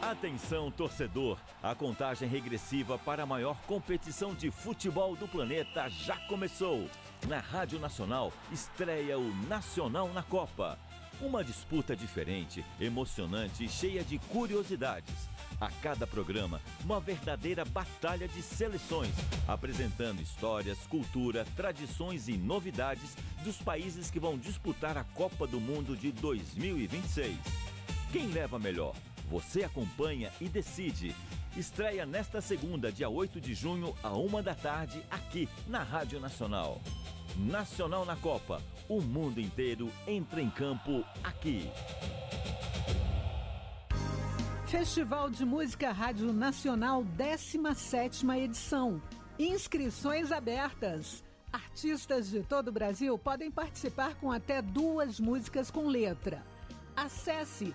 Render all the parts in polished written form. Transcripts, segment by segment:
Atenção, torcedor! A contagem regressiva para a maior competição de futebol do planeta já começou. Na Rádio Nacional, estreia o Nacional na Copa. Uma disputa diferente, emocionante e cheia de curiosidades. A cada programa, uma verdadeira batalha de seleções, apresentando histórias, cultura, tradições e novidades dos países que vão disputar a Copa do Mundo de 2026. Quem leva melhor? Você acompanha e decide. Estreia nesta segunda, dia 8 de junho, à 13h, aqui na Rádio Nacional. Nacional na Copa. O mundo inteiro entra em campo aqui. Festival de Música Rádio Nacional, 17ª edição. Inscrições abertas. Artistas de todo o Brasil podem participar com até 2 músicas com letra. Acesse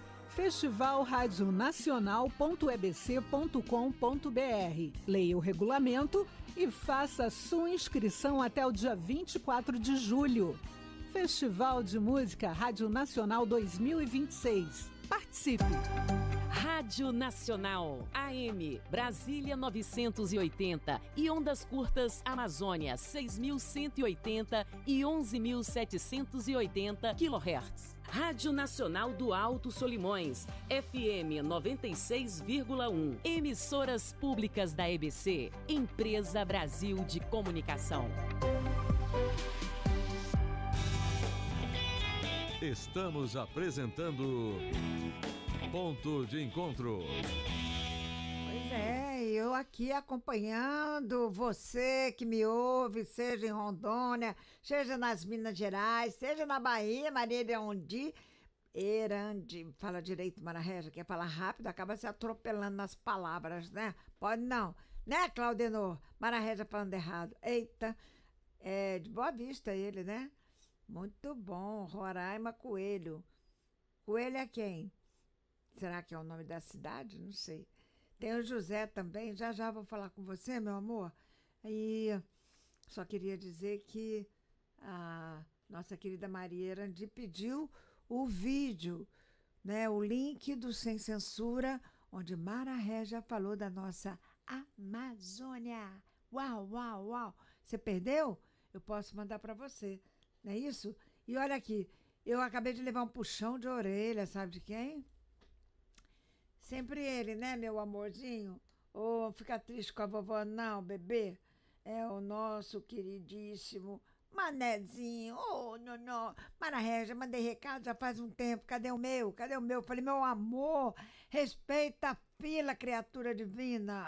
festivalradionacional.ebc.com.br. Leia o regulamento e faça sua inscrição até o dia 24 de julho. Festival de Música Rádio Nacional 2026. Participe! Rádio Nacional, AM, Brasília 980 e ondas curtas Amazônia 6.180 e 11.780 kHz. Rádio Nacional do Alto Solimões, FM 96,1. Emissoras públicas da EBC, Empresa Brasil de Comunicação. Estamos apresentando Ponto de Encontro. Pois é, eu aqui acompanhando você que me ouve, seja em Rondônia, seja nas Minas Gerais, seja na Bahia, Maria de Erandi, fala direito, Mara Régia, quer falar rápido, acaba se atropelando nas palavras, né? Pode não, né, Claudenor? Mara Régia falando errado. Eita, é de Boa Vista ele, né? Muito bom, Roraima Coelho. Coelho é quem? Será que é o nome da cidade? Não sei. Tem o José também, já vou falar com você, meu amor. E só queria dizer que a nossa querida Maria Erandi pediu o vídeo, né, o link do Sem Censura, onde Mara Régia falou da nossa Amazônia. Uau, uau, uau. Você perdeu? Eu posso mandar para você, não é isso? E olha aqui, eu acabei de levar um puxão de orelha, sabe de quem? Sempre ele, né, meu amorzinho? Oh, fica triste com a vovó, não, bebê. É o nosso queridíssimo Manezinho. Oh, não. Mara Régia, mandei recado já faz um tempo. Cadê o meu? Cadê o meu? Falei, meu amor, respeita a fila, criatura divina.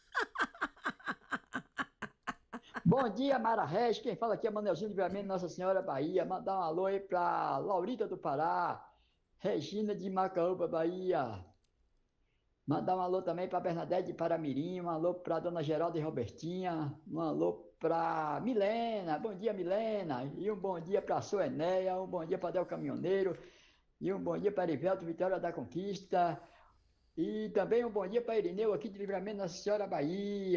Bom dia, Mara Régia. Quem fala aqui é Manelzinho de Livramento, Nossa Senhora Bahia. Mandar um alô aí pra Laurita do Pará, Regina de Macaúba, Bahia. Mandar um alô também para Bernadette de Paramirim, um alô para Dona Geralda e Robertinha, um alô para Milena, bom dia Milena, e um bom dia para a Suenéia, um bom dia para Del Caminhoneiro, e um bom dia para Erivelto Vitória da Conquista, e também um bom dia para Irineu aqui de Livramento Nossa Senhora Bahia.